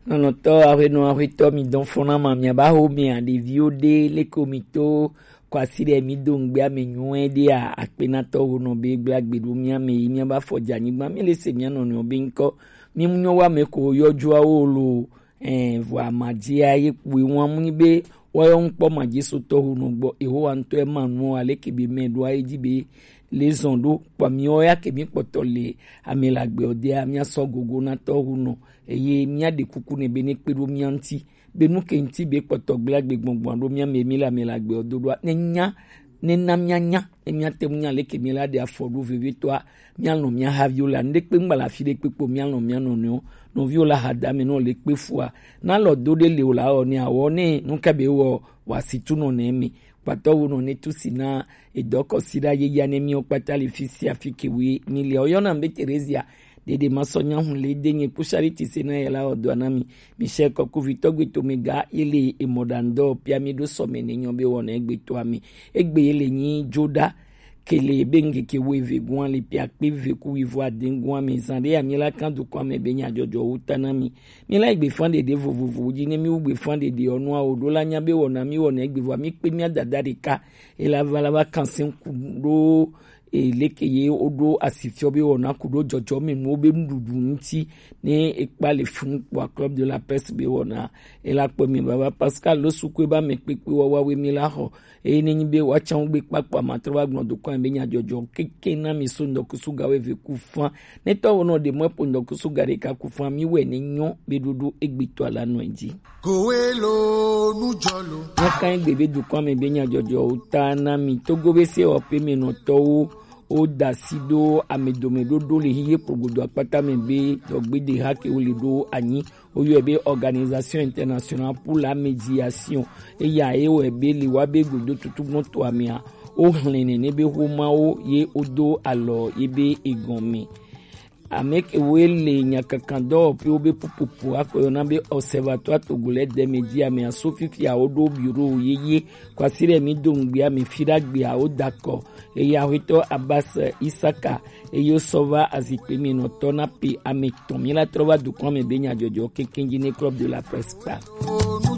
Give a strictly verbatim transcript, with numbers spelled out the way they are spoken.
non non to avec nous avec to mi don fona ma mi ba ho mi ande viode le komito kwasi de mi don gbe ami nwen de a apena to ho no be gbagbe do mi ami mi ba foja ni gba mi le se mi no no be nko mi mu wa me ko yoju a o lo eh vo ma ji aye pu won mu ni be wo yo npo ma Jesu to ho no gbo eho an to e manu ale ke be me do aye ji be les ondo pa mi oya ke mi potole amelagbe ode amia so gogo na to ho no eye mi ade kuku ne be ne peru mi anti be nu ke nti be potogbe agbe gbongbon do mi amemi la melagbe ododo nya ne na mianya emi atem nya le ke mi la de afodu vivi to mi anu mi ha viola nde pe ngbala fi de pe po mi anu mi anu no no viola hada mi no le pe fua na lo do de le o la o ni awo ni nu ka be wo wasitu no na emi pato wo no ne tusina edoko sida ye ya ne mi o patali fisi afike wi mi le oyo na mbe Teresia dede masonya hun le denye pushariti sena yela odo anami Michel Koku vitogwe to mega ile emodando piamido somene nyombe wona egbe to ami egbe ile nyi joda kele benge ke weve gwan le pia pe ve ku ivoa dengwan mi sande ya mila kan do kwa me benya jojo utanami mila egbe fande de vovovo ji ne mi ugbe fande de onu a odola nya be wona mi wona egbe vo mi pe mi adadarika ela vala va kansen kudo e lekeye odo asifio be wona kudo jojo mi no be ndudu nti ne ekpa le fun kwa club de la presse be wona ela po mi baba Pascal lo sukwe ba me pepe wa wa we mi la ho e ni be wa chan gbe papa matrowa gbon do kwa be nya jojo keke na mi so ndo kusuga we ve kufa ne to wono de mo po ndo kusuga re ka kufa mi we ni nyon be dudu egbe to ala no enji kowelo nu jolo na kan gbe be du kwa me be nya jojo utana mi to go be se o pe mi no to o dasido amedomedo do le hiye progodo apata me be dogbe de hake o le do anyi o yo be organisation internationale pour la médiation e ya e o be li wa be godo tutu moto amia o hlene ne be homa o ye odo alo ye be egonmi amek wele nyakakando pe obe pupupu akoyo na be observatoire togolais des médias mais Sophie fi a odo bureau yeye kwasire mi dongbe ami firagbe a odako e ya hito Abbas Isaka e yo sova azipe mi no tona pe ami tomi la trova du kwame benya jojo kekenji ne club de la presse.